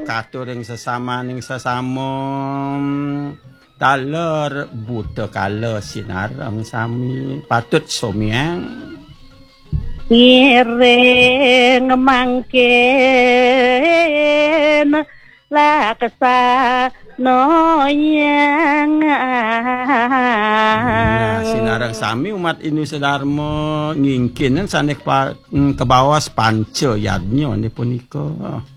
katuring sesamaning sesama taler buta kala sinareng sami patut somiang ngiring mangkin laksa noyang sinareng sami umat Indonesia Dharma ngingkinen sanek ke bawah panca yadnya ini punika